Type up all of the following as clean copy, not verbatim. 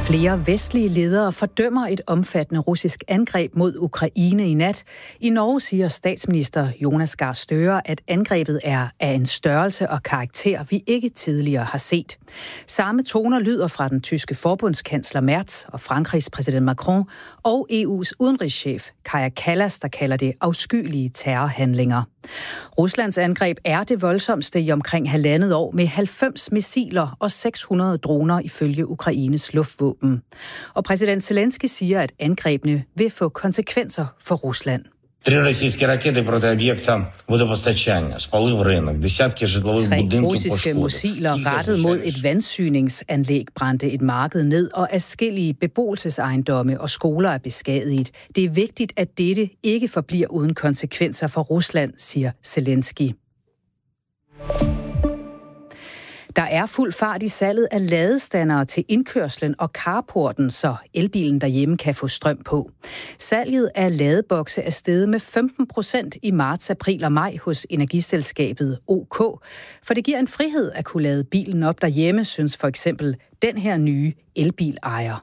Flere vestlige ledere fordømmer et omfattende russisk angreb mod Ukraine i nat. I Norge siger statsminister Jonas Gahr Støre, at angrebet er af en størrelse og karakter, vi ikke tidligere har set. Samme toner lyder fra den tyske forbundskansler Merz og Frankrigs præsident Macron og EU's udenrigschef Kaja Kallas, der kalder det afskyelige terrorhandlinger. Ruslands angreb er det voldsomste i omkring 1,5 år med 90 missiler og 600 droner ifølge Ukraines luftvåben. Og præsident Zelensky siger, at angrebene vil få konsekvenser for Rusland. 3 російські ракети проти об'єкта водопостачання, спалив ринок, десятки житлових будинків пошкодив. 3 russiske missiler rettet mod et vandsyningsanlæg brændte et marked ned, og adskillige beboelsesejendomme og skoler er beskadiget. Det er vigtigt, at dette ikke forbliver uden konsekvenser for Rusland, siger Zelensky. Der er fuld fart i salget af ladestandere til indkørslen og carporten, så elbilen derhjemme kan få strøm på. Salget af ladebokse er steget med 15% i marts, april og maj hos energiselskabet OK. For det giver en frihed at kunne lade bilen op derhjemme, synes for eksempel den her nye elbilejer.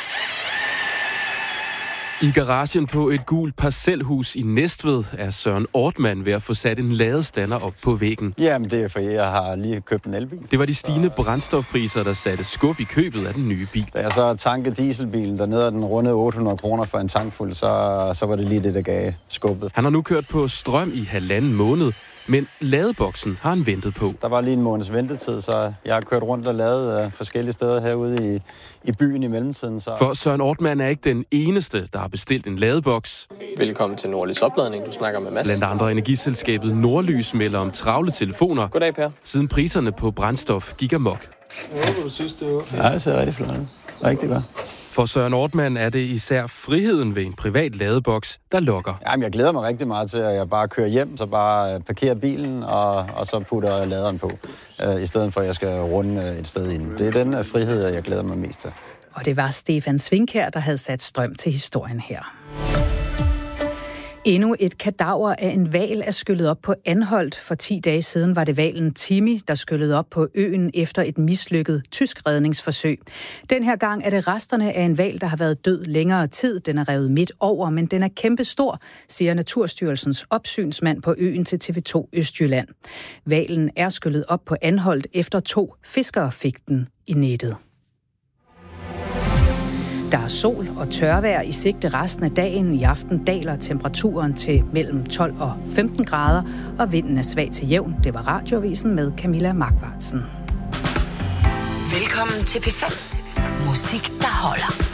I garagen på et gult parcelhus i Næstved er Søren Ortmann ved at få sat en ladestander op på væggen. Jamen, det er fordi, jeg har lige købt en elbil. Det var de stigende brændstofpriser, der satte skub i købet af den nye bil. Da jeg så tankede dieselbilen dernede, og den rundede 800 kroner for en tankfuld, så var det lige det, der gav skubbet. Han har nu kørt på strøm i 1,5 måned, men ladeboksen har han ventet på. Der var lige en måneds ventetid, så jeg har kørt rundt og lavet forskellige steder herude i byen i mellemtiden. Så. For Søren Ortmann er ikke den eneste, der har bestilt en ladeboks. Velkommen til Nordlys Opladning. Du snakker med Mads. Blandt andre energiselskabet Nordlys melder om travle telefoner. Goddag, Per. Siden priserne på brændstof gik amok. Jeg håber, du synes, det er okay. Ja, det ser rigtig flot. Rigtig godt. For Søren Ortmann er det især friheden ved en privat ladeboks, der lokker. Jamen, jeg glæder mig rigtig meget til, at jeg bare kører hjem, så bare parkerer bilen og så putter laderen på, i stedet for, at jeg skal runde et sted ind. Det er den frihed, jeg glæder mig mest til. Og det var Stefan Svinkær, der havde sat strøm til historien her. Endnu et kadaver af en hval er skyllet op på Anholt. For 10 dage siden var det hvalen Timmy, der skyllede op på øen efter et mislykket tysk redningsforsøg. Den her gang er det resterne af en hval, der har været død længere tid. Den er revet midt over, men den er kæmpestor, siger Naturstyrelsens opsynsmand på øen til TV2 Østjylland. Hvalen er skyllet op på Anholt efter 2 fiskere fik den i nettet. Der er sol og tørvejr i sigte resten af dagen. I aften daler temperaturen til mellem 12 og 15 grader, og vinden er svag til jævn. Det var Radioavisen med Camilla Markvartsen. Velkommen til P5. Musik, der holder.